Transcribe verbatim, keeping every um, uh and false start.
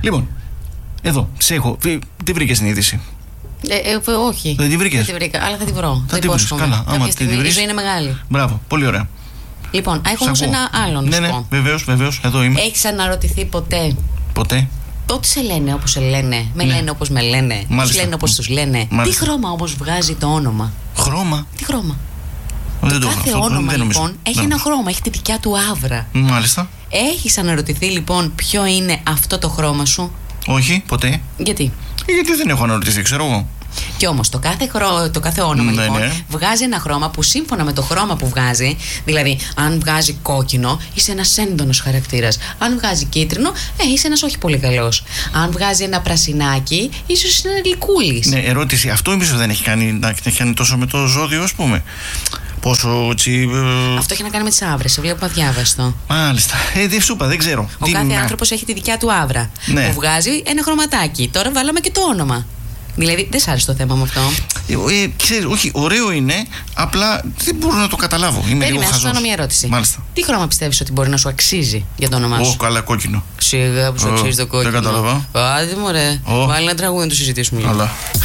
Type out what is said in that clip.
Λοιπόν, εδώ, σε έχω. Τι βρήκες την είδηση? Ε, ε, όχι. Δεν τη βρήκες? Δεν τη βρήκα, αλλά θα τη βρω. Θα τη βρεις, καλά. Άμα τη βρεις. Η ζωή είναι μεγάλη. Μπράβο, πολύ ωραία. Λοιπόν, έχω όμως ένα άλλο να ναι, σου ναι, πω. βεβαίως, βεβαίως, εδώ είμαι. Έχεις αναρωτηθεί ποτέ? Ποτέ. Ό,τι σε λένε όπως σε λένε, με ναι. λένε όπως με λένε, τους λένε όπως τους λένε. Μάλιστα. Τι χρώμα όμως βγάζει το όνομα? Χρώμα? Τι χρώμα? Δεν το το κάθε αυτό, όνομα δεν λοιπόν νομίζω. έχει δεν ένα νομίζω. χρώμα, έχει τη δικιά του άβρα. Μάλιστα. Έχεις αναρωτηθεί λοιπόν ποιο είναι αυτό το χρώμα σου? Όχι, ποτέ. Γιατί? Γιατί δεν έχω αναρωτηθεί, ξέρω εγώ. Και όμως το κάθε, χρό... το κάθε όνομα ναι, λοιπόν ναι. βγάζει ένα χρώμα που σύμφωνα με το χρώμα που βγάζει, δηλαδή αν βγάζει κόκκινο είσαι ένας έντονος χαρακτήρας, αν βγάζει κίτρινο ε, είσαι ένας όχι πολύ καλός, αν βγάζει ένα πρασινάκι ίσως είναι γλυκούλης. Ναι, ερώτηση, αυτό ίσως δεν έχει κάνει, να έχει κάνει τόσο με το ζώδιο, ας πούμε. Πόσο έτσι. Ε... Αυτό έχει να κάνει με τις άβρες, σε βλέπω αδιάβαστο. Μάλιστα. Ε, δεν σου είπα, δεν ξέρω. Ο Τι... κάθε άνθρωπος έχει τη δικιά του άβρα. Ναι. Που βγάζει ένα χρωματάκι. Τώρα βάλαμε και το όνομα. Δηλαδή, δεν σ' άρεσε το θέμα με αυτό? Ε, ε, ξέρεις, όχι, ωραίο είναι, απλά δεν μπορώ να το καταλάβω. Είμαι Περίμενα, λίγο να σου χαζός. κάνω μια ερώτηση. Μάλιστα. Τι χρώμα πιστεύεις ότι μπορεί να σου αξίζει για το όνομά σου? Ω, καλά, κόκκινο. Σιγά που σου αξίζει το κόκκινο. Δεν κατάλαβα. Άντε μωρέ, βάλει ένα τραγούδι να το συζητήσουμε. Αλλά.